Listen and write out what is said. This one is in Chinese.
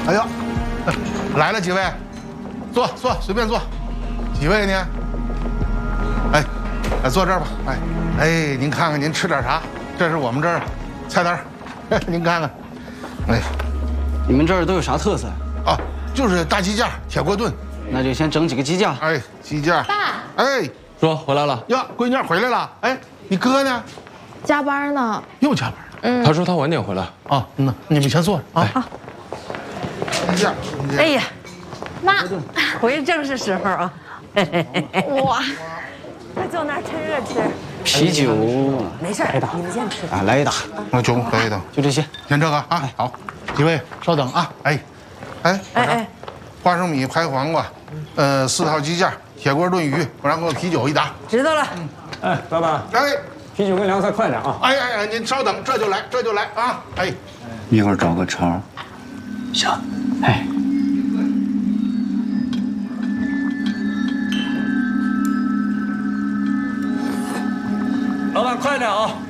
哎呦，来了几位？坐，随便坐。几位呢？哎，坐这儿吧。哎，您看看您吃点啥？这是我们这儿菜单，您看看。哎， 你们这儿都有啥特色啊？就是大鸡架、铁锅炖。 那就先整几个鸡架。 哎，鸡架。 爸。 哎， 说回来了。 呀，闺女回来了。哎，你哥呢？ 加班呢。 又加班。 他说他晚点回来。 啊，那你们先坐着啊。 好。 鸡架。 哎呀， 妈， 回正是时候啊。 哇， 快坐那儿趁热吃。 啤酒， 没事，你们先吃。 啊，来一打。 那酒来一打， 就这些。 先这个啊。好，几位稍等啊。哎，花生米拍黄瓜，4套鸡架，铁锅炖鱼，然后啤酒一打。 知道了。 哎，老板， 哎， 啤酒跟凉菜快点啊！ 哎，您稍等，这就来啊！哎， 一会儿找个勺。行。哎。 老板，快点啊！